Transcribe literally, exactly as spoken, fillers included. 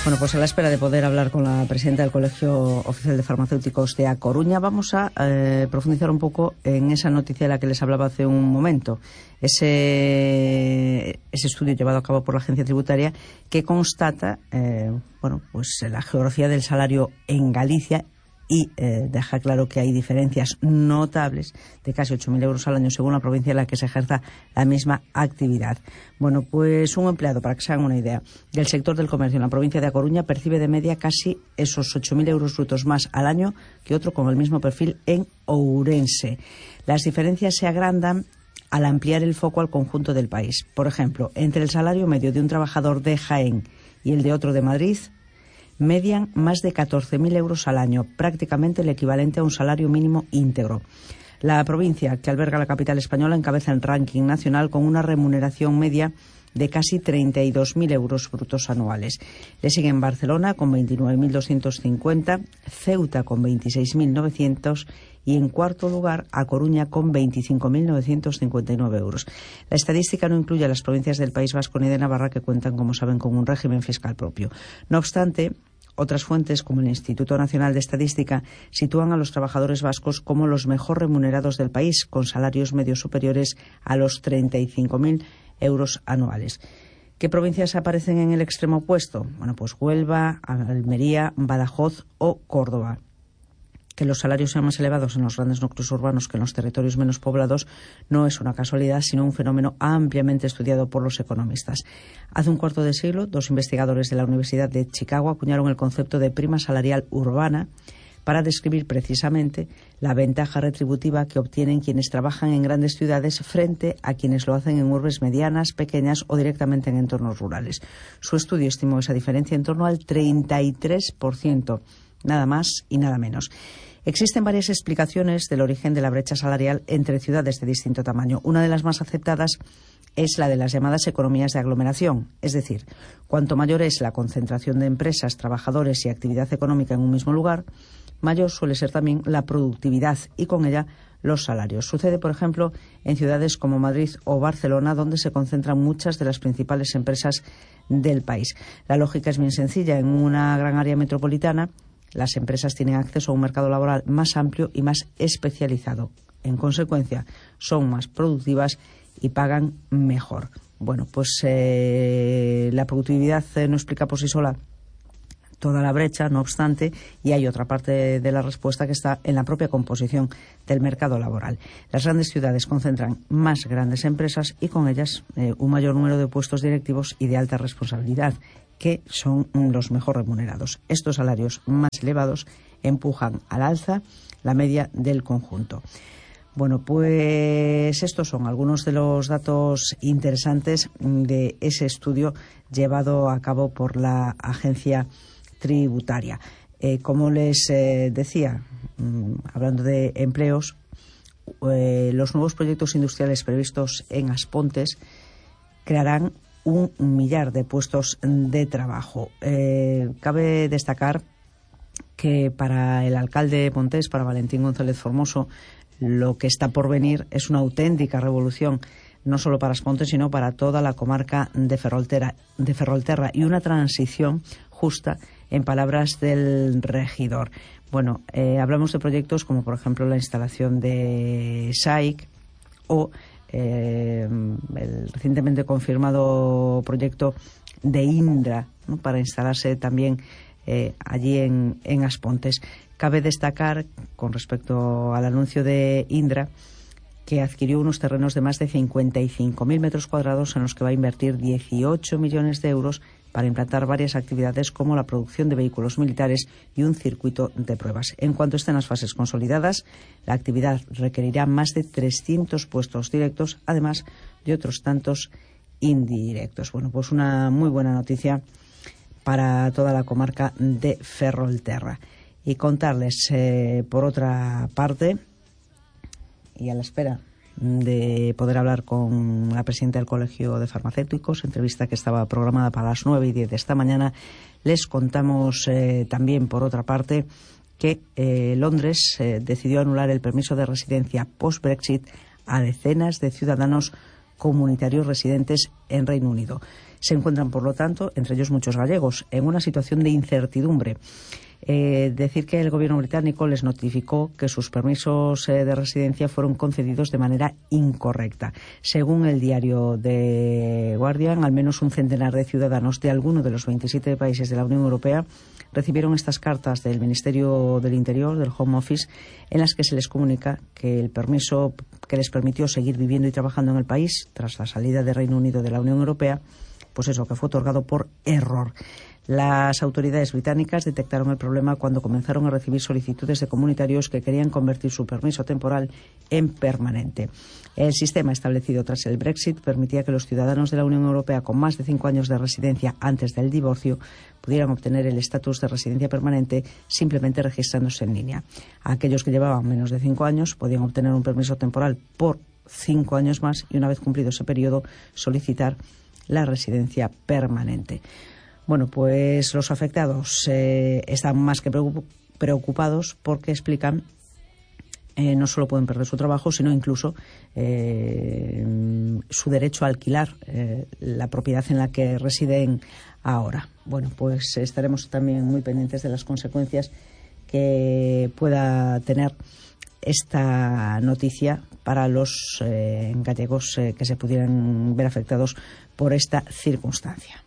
Bueno, pues a la espera de poder hablar con la presidenta del Colegio Oficial de Farmacéuticos de A Coruña, vamos a eh, profundizar un poco en esa noticia de la que les hablaba hace un momento. Ese, ese estudio llevado a cabo por la Agencia Tributaria que constata eh, bueno, pues la geografía del salario en Galicia y eh, deja claro que hay diferencias notables de casi ocho mil euros al año según la provincia en la que se ejerza la misma actividad. Bueno, pues un empleado, para que se hagan una idea, del sector del comercio en la provincia de A Coruña percibe de media casi esos ocho mil euros brutos más al año que otro con el mismo perfil en Ourense. Las diferencias se agrandan al ampliar el foco al conjunto del país. Por ejemplo, entre el salario medio de un trabajador de Jaén y el de otro de Madrid, median más de catorce mil euros al año, prácticamente el equivalente a un salario mínimo íntegro. La provincia que alberga la capital española encabeza el ranking nacional con una remuneración media de casi treinta y dos mil euros brutos anuales. Le siguen Barcelona con veintinueve mil doscientos cincuenta, Ceuta con veintiséis mil novecientos y en cuarto lugar A Coruña con veinticinco mil novecientos cincuenta y nueve euros. La estadística no incluye a las provincias del País Vasco ni de Navarra, que cuentan, como saben, con un régimen fiscal propio. No obstante, otras fuentes, como el Instituto Nacional de Estadística, sitúan a los trabajadores vascos como los mejor remunerados del país, con salarios medios superiores a los treinta y cinco mil euros anuales. ¿Qué provincias aparecen en el extremo opuesto? Bueno, pues Huelva, Almería, Badajoz o Córdoba. Que los salarios sean más elevados en los grandes núcleos urbanos que en los territorios menos poblados no es una casualidad, sino un fenómeno ampliamente estudiado por los economistas. Hace un cuarto de siglo, dos investigadores de la Universidad de Chicago acuñaron el concepto de prima salarial urbana para describir precisamente la ventaja retributiva que obtienen quienes trabajan en grandes ciudades frente a quienes lo hacen en urbes medianas, pequeñas o directamente en entornos rurales. Su estudio estimó esa diferencia en torno al treinta y tres por ciento, nada más y nada menos. Existen varias explicaciones del origen de la brecha salarial entre ciudades de distinto tamaño. Una de las más aceptadas es la de las llamadas economías de aglomeración, es decir, cuanto mayor es la concentración de empresas, trabajadores y actividad económica en un mismo lugar, mayor suele ser también la productividad y con ella los salarios. Sucede, por ejemplo, en ciudades como Madrid o Barcelona, donde se concentran muchas de las principales empresas del país. La lógica es bien sencilla. En una gran área metropolitana, las empresas tienen acceso a un mercado laboral más amplio y más especializado. En consecuencia, son más productivas y pagan mejor. Bueno, pues eh, la productividad eh, no explica por sí sola toda la brecha, no obstante, y hay otra parte de la respuesta que está en la propia composición del mercado laboral. Las grandes ciudades concentran más grandes empresas y con ellas eh, un mayor número de puestos directivos y de alta responsabilidad, que son los mejor remunerados. Estos salarios más elevados empujan al alza la media del conjunto. Bueno, pues estos son algunos de los datos interesantes de ese estudio llevado a cabo por la Agencia Tributaria. Eh, como les eh, decía, mmm, hablando de empleos, eh, los nuevos proyectos industriales previstos en Aspontes crearán un millar de puestos de trabajo. Eh, cabe destacar que para el alcalde de Pontés, para Valentín González Formoso, lo que está por venir es una auténtica revolución, no solo para Aspontes, sino para toda la comarca de Ferrolterra, de Ferrolterra, y una transición justa, en palabras del regidor. Bueno, eh, hablamos de proyectos como, por ejemplo, la instalación de S A I C o Eh, el recientemente confirmado proyecto de Indra, ¿no?, para instalarse también eh, allí en, en Aspontes. Cabe destacar, con respecto al anuncio de Indra, que adquirió unos terrenos de más de cincuenta y cinco mil metros cuadrados en los que va a invertir dieciocho millones de euros para implantar varias actividades como la producción de vehículos militares y un circuito de pruebas. En cuanto estén las fases consolidadas, la actividad requerirá más de trescientos puestos directos, además de otros tantos indirectos. Bueno, pues una muy buena noticia para toda la comarca de Ferrolterra. Y contarles, eh, por otra parte, y a la espera de poder hablar con la presidenta del Colegio de Farmacéuticos, entrevista que estaba programada para las nueve y diez de esta mañana, les contamos eh, también, por otra parte, que eh, Londres eh, decidió anular el permiso de residencia post-Brexit a decenas de ciudadanos comunitarios residentes en Reino Unido. Se encuentran, por lo tanto, entre ellos muchos gallegos, en una situación de incertidumbre. Eh, decir que el gobierno británico les notificó que sus permisos eh, de residencia fueron concedidos de manera incorrecta. Según el diario The Guardian, al menos un centenar de ciudadanos de alguno de los veintisiete países de la Unión Europea recibieron estas cartas del Ministerio del Interior, del Home Office, en las que se les comunica que el permiso que les permitió seguir viviendo y trabajando en el país tras la salida del Reino Unido de la Unión Europea, pues eso, que fue otorgado por error. Las autoridades británicas detectaron el problema cuando comenzaron a recibir solicitudes de comunitarios que querían convertir su permiso temporal en permanente. El sistema establecido tras el Brexit permitía que los ciudadanos de la Unión Europea con más de cinco años de residencia antes del divorcio pudieran obtener el estatus de residencia permanente simplemente registrándose en línea. Aquellos que llevaban menos de cinco años podían obtener un permiso temporal por cinco años más y, una vez cumplido ese periodo, solicitar la residencia permanente. Bueno, pues los afectados eh, están más que preocupados porque explican eh, no solo pueden perder su trabajo, sino incluso eh, su derecho a alquilar eh, la propiedad en la que residen ahora. Bueno, pues estaremos también muy pendientes de las consecuencias que pueda tener esta noticia para los eh, gallegos eh, que se pudieran ver afectados por esta circunstancia.